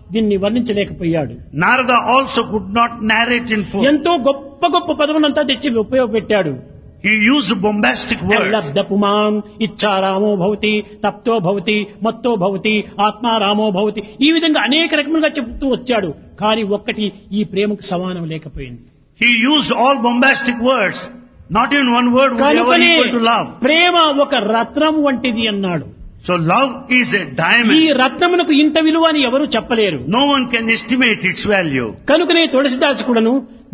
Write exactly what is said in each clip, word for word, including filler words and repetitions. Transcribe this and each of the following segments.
దీన్ని వర్ణించలేకపోయాడు. Narada also could not narrate in full. ఎంతో గొప్ప గొప్ప పదవులంతా తెచ్చి ఉపయోగపెట్టాడు. He used bombastic words. లబ్ధపుమాం ఇచ్చారామో భవతి, తప్తో భవతి, మత్తో భవతి, ఆత్మారామో భవతి, ఈ విధంగా అనేక రకములుగా చెబుతూ వచ్చాడు. కానీ ఒక్కటి ఈ ప్రేమకు సమానం లేకపోయింది. He used all bombastic words. Not even one word would ever కనుకనే equal to love. ప్రేమ ఒక రత్నం వంటిది అన్నాడు. So love is a ఈ diamond. రత్నమునకు ఇంత విలువ అని ఎవరు చెప్పలేరు. No one can estimate its value. కనుకనే తులసిదాసు కూడాను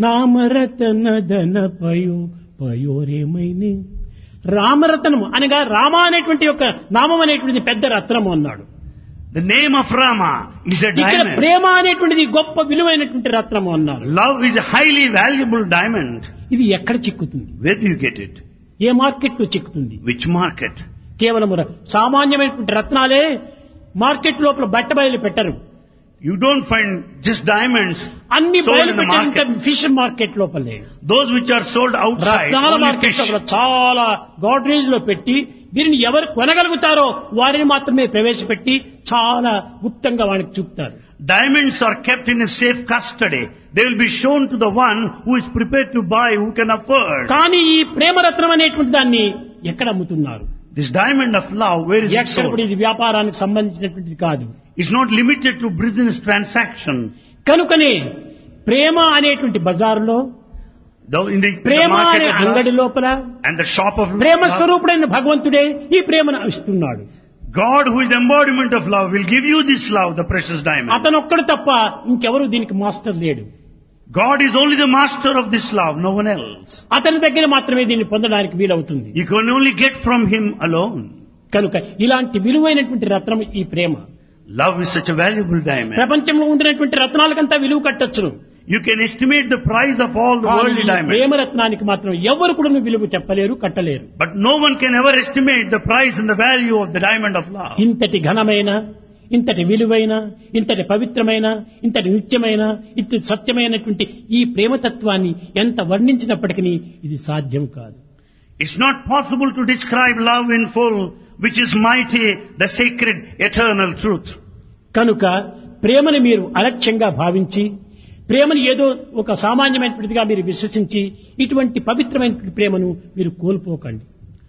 నామరతన ధన పయో పయోరేమైనే, రామరత్నము అనగా రామ అనేటువంటి యొక్క నామం అనేటువంటిది పెద్ద రత్నము అన్నాడు. The name of Rama is a ఇక్కడ diamond. ప్రేమ అనేటువంటిది గొప్ప విలువైనటువంటి రత్నము అన్నారు. Love is a highly valuable diamond. ఇది ఎక్కడ చిక్కుతుంది? Where do you get it? A market లో చిక్కుతుంది? Which market? కేవలం ర- సామాన్యమైనటువంటి రత్నాలే మార్కెట్ లోపల బట్ట బయలు పెట్టరు. You don't find just diamonds అన్ని sold బయలు in the పెట్టే market. ఫిష్ మార్కెట్ లోపలే. Those which are sold outside, రత్నాల only మార్కెట్ fish. లోపల చాలా గాడ్రేజ్ లో పెట్టి దీనిని ఎవరు కొనగలుగుతారో వారిని మాత్రమే ప్రవేశపెట్టి చాలా గుప్తంగా వారికి చూపుతారు. Diamonds are kept in a safe custody. They will be shown to the one who is prepared to buy, who can afford. కానీ ఈ ప్రేమరత్నం అనేటువంటి దాన్ని ఎక్కడ అమ్ముతున్నారు? This diamond of love, where is it ఎక్కడ sold? కూడా ఇది వ్యాపారానికి సంబంధించినటువంటిది కాదు. It's not limited to business transaction. కనుకనే ప్రేమ అనేటువంటి బజారులో, Though in the, the Prema market అనే of అంగడి love లోపల and the shop of Prema love, స్వరూపుడైన భగవంతుడే ఈ ప్రేమను ఇస్తున్నాడు. God, who is the embodiment of love, will give you this love, the precious diamond. అతను ఒక్కడు తప్ప ఇంకెవరు దీనికి మాస్టర్ లేడు. God is only the master of this love, no one else. అతని దగ్గర మాత్రమే దీన్ని పొందడానికి వీలవుతుంది. You can only get from him alone. కనుక ఇలాంటి విలువైనటువంటి రత్నం ఈ ప్రేమ. Love is such a valuable diamond. ప్రపంచంలో ఉండినటువంటి రత్నాలకంతా విలువ కట్టొచ్చును. You can estimate the price of all the కానీ worldly ఈ diamonds. ప్రేమ రత్నానికి మాత్రం ఎవరు కూడా విలువ చెప్పలేరు, కట్టలేరు. But no one can ever estimate the price and the value of the diamond of love. ఇంతటి ఘనమైన, ఇంతటి విలువైన, ఇంతటి పవిత్రమైన, ఇంతటి నిత్యమైన, ఇంతటి సత్యమైనటువంటి ఈ ప్రేమతత్వాన్ని ఎంత వర్ణించినప్పటికీ ఇది సాధ్యం కాదు. It's not possible to describe love in full, which is mighty, the sacred, eternal truth. కనుక ప్రేమను మీరు అలక్ష్యంగా భావించి, ప్రేమను ఏదో ఒక సామాన్యమైనటువంటిదిగా మీరు విశ్వసించి ఇటువంటి పవిత్రమైనటువంటి ప్రేమను మీరు కోల్పోకండి.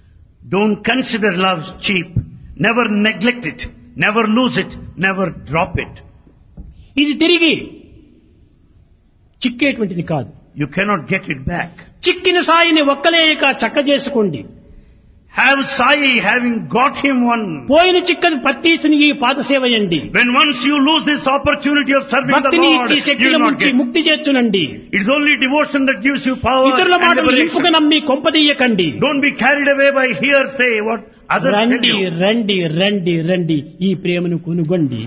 Don't consider love cheap. Never neglect it. Never lose it. Never drop it. ఇది తిరిగి చిక్కేటువంటిది కాదు. You cannot get it back. చిక్కిన సాయిని ఒక్కలేక చక్క చేసుకోండి. Have Sai, having got him one. పోయిన చిక్కని పత్తీసుని ఈ పాదసేవయండి. When once you lose this opportunity of serving the భక్తిని Lord, ఇచ్చి you శక్తిని will not ముంచి get. ముక్తి చేర్చునండి. It's only devotion that gives you power ఇతరుల and మాటలు liberation. ఇంపుకు నమ్మి కొంపదీయకండి. Don't be carried away by hearsay, what others tell రండి you. రండి రండి రండి ఈ ప్రేమను కొనుగొండి.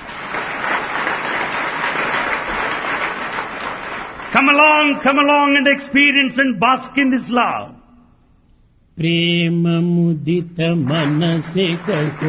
Come along, come along and experience and bask in this love. ప్రేమ ముదిత మనసే కహో